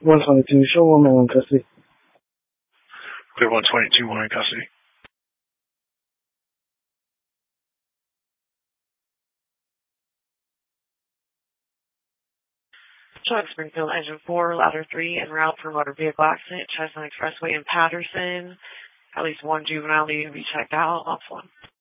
122, show one man in custody. Clear 122, one in custody. Truck Springfield Engine 4, Ladder 3, en route for motor vehicle accident, Chestnut Expressway in Patterson. At least one juvenile needing to be checked out. Ops 1.